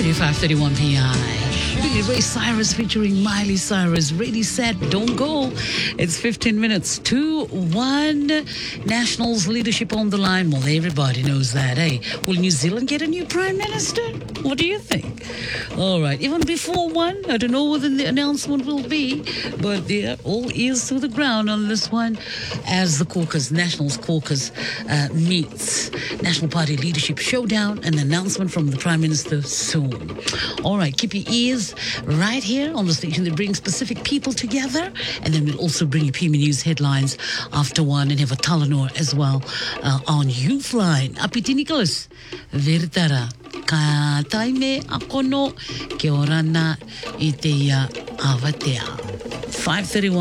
Radio 531 PI. Billy Ray Cyrus featuring Miley Cyrus. Ready, set, don't go. It's 15 minutes to 1. Nationals leadership on the line. Well, everybody knows that, eh? Will New Zealand get a new Prime Minister? What do you think? All right. Even before 1, I don't know what the announcement will be, but they're all ears to the ground on this one as the caucus, Nationals caucus, meets. National Party leadership showdown, an announcement from the Prime Minister soon. All right, keep your ears right here on the station that brings specific people together, and then we'll also bring you PME News headlines after 1 and have a Talanor as well on Youthline. Apiti Nicholas, Veritara, ka taime akono, ke orana i te ia avatea. 531